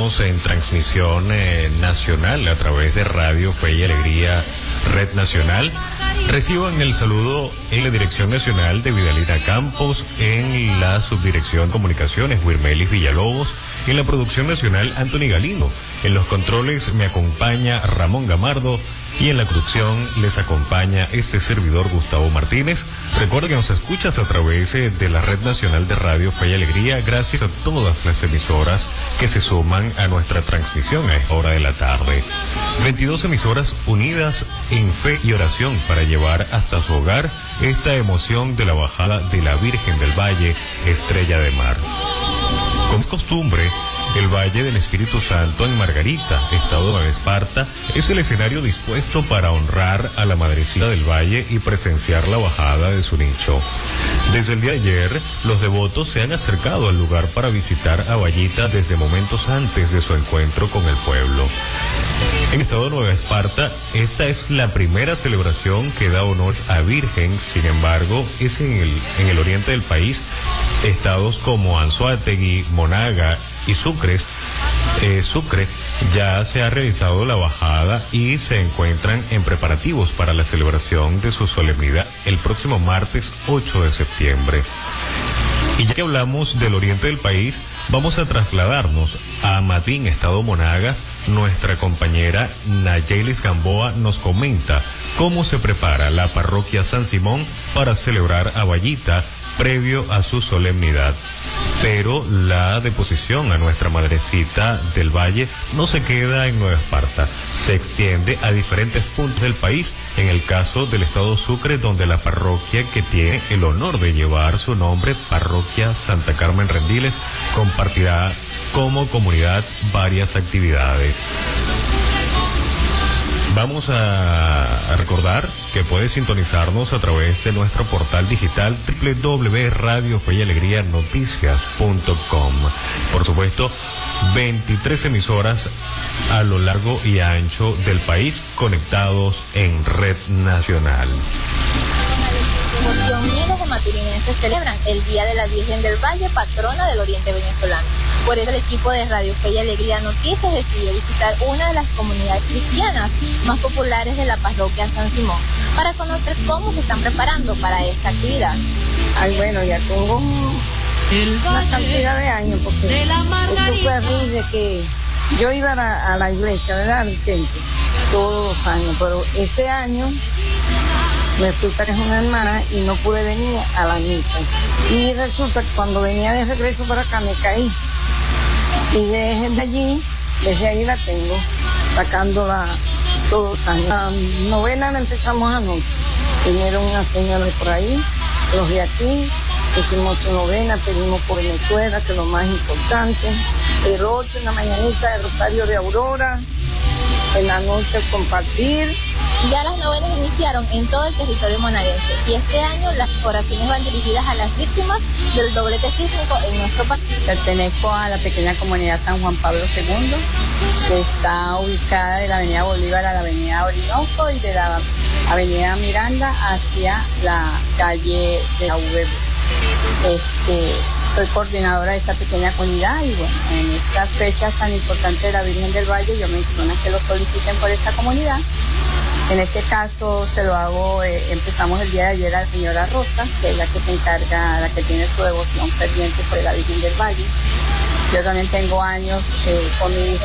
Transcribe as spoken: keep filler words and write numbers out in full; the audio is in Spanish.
estamos en transmisión eh, nacional a través de Radio Fe y Alegría, Red Nacional. Reciban el saludo en la Dirección Nacional de Vidalina Campos, en la Subdirección Comunicaciones Wirmelis Villalobos, en la Producción Nacional Anthony Galindo. En los controles me acompaña Ramón Gamardo y en la producción les acompaña este servidor Gustavo Martínez. Recuerda que nos escuchas a través de la Red Nacional de Radio Fe y Alegría, gracias a todas las emisoras que se suman a nuestra transmisión a esta hora de la tarde. veintidós emisoras unidas en fe y oración para llevar hasta su hogar esta emoción de la bajada de la Virgen del Valle, Estrella de Mar. Como es costumbre, el Valle del Espíritu Santo en Margarita, estado de Nueva Esparta, es el escenario dispuesto para honrar a la Madrecita del Valle y presenciar la bajada de su nicho. Desde el día de ayer, los devotos se han acercado al lugar para visitar a Vallita desde momentos antes de su encuentro con el pueblo. En el estado de Nueva Esparta, esta es la primera celebración que da honor a Virgen. Sin embargo, es en el, en el oriente del país, estados como Anzoátegui, Monaga y Sucre, eh, Sucre, ya se ha realizado la bajada y se encuentran en preparativos para la celebración de su solemnidad el próximo martes ocho de septiembre. Y ya que hablamos del oriente del país, vamos a trasladarnos a Matín, estado Monagas. Nuestra compañera Nayelis Gamboa nos comenta cómo se prepara la parroquia San Simón para celebrar a Vallita previo a su solemnidad. Pero la deposición a nuestra Madrecita del Valle no se queda en Nueva Esparta, se extiende a diferentes puntos del país. En el caso del estado Sucre, donde la parroquia que tiene el honor de llevar su nombre, Parroquia Santa Carmen Rendiles, compartirá como comunidad varias actividades. Vamos a recordar que puedes sintonizarnos a través de nuestro portal digital doble u doble u doble u punto radio fe y alegría noticias punto com. Por supuesto, veintitrés emisoras a lo largo y ancho del país conectados en red nacional. Miles de maturinenses celebran el Día de la Virgen del Valle, patrona del oriente venezolano. Por eso el equipo de Radio Fe y Alegría Noticias decidió visitar una de las comunidades cristianas más populares de la parroquia San Simón para conocer cómo se están preparando para esta actividad. Ay, bueno, ya tengo una cantidad de años, porque esto fue así de que yo iba a la, a la iglesia, ¿verdad? Al templo, todos los años, pero ese año me fui para una hermana y no pude venir a la misa. Y resulta que cuando venía de regreso para acá me caí. Y desde allí, desde allí la tengo, sacándola todos los años. La novena la empezamos anoche. Vinieron unas señoras por ahí, los de aquí, hicimos su novena, pedimos por Venezuela, que es lo más importante. El ocho en la mañanita, el rosario de Aurora. En la noche compartir. Ya las novenas iniciaron en todo el territorio monaguense y este año las oraciones van dirigidas a las víctimas del doblete sísmico en nuestro país. Pertenezco a la pequeña comunidad San Juan Pablo segundo, que está ubicada de la avenida Bolívar a la avenida Orinoco y de la avenida Miranda hacia la calle de la U V B. Este, soy coordinadora de esta pequeña comunidad y bueno, en estas fechas tan importantes de la Virgen del Valle, yo menciono que lo soliciten por esta comunidad. En este caso se lo hago, eh, empezamos el día de ayer a la señora Rosa, que es la que se encarga, la que tiene su devoción pendiente por la Virgen del Valle. Yo también tengo años eh, con mi hija